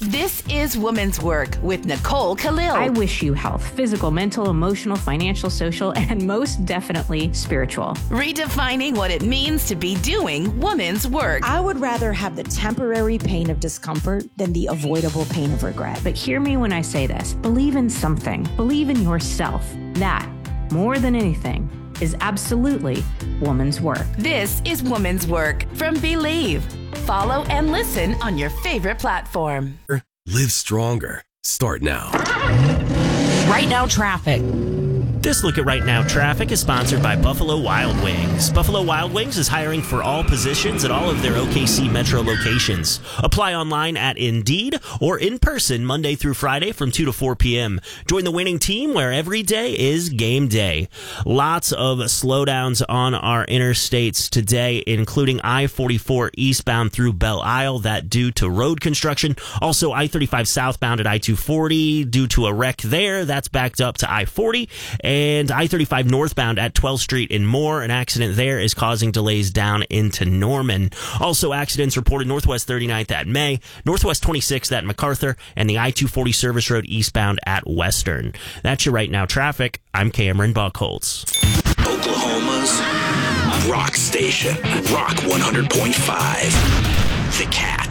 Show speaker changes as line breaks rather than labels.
This is Woman's Work with Nicole Khalil.
I wish you health, physical, mental, emotional, financial, social, and most definitely spiritual.
Redefining what it means to be doing woman's work.
I would rather have the temporary pain of discomfort than the avoidable pain of regret.
But hear me when I say this. Believe in something. Believe in yourself. That, more than anything, is absolutely woman's work.
This is Woman's Work from Believe. Follow and listen on your favorite platform.
Live stronger. Start now.
Right Now Traffic.
This look at Right Now Traffic is sponsored by Buffalo Wild Wings. Buffalo Wild Wings is hiring for all positions at all of their OKC metro locations. Apply online at Indeed or in person Monday through Friday from 2 to 4 p.m. Join the winning team where every day is game day. Lots of slowdowns on our interstates today, including I-44 eastbound through Belle Isle, that due to road construction. Also, I-35 southbound at I-240 due to a wreck there. That's backed up to I-40. And I-35 northbound at 12th Street and Moore. An accident there is causing delays down into Norman. Also, accidents reported Northwest 39th at May, Northwest 26th at MacArthur, and the I-240 service road eastbound at Western. That's your Right Now Traffic. I'm Cameron Buckholtz.
Oklahoma's rock station, Rock 100.5. The Cat.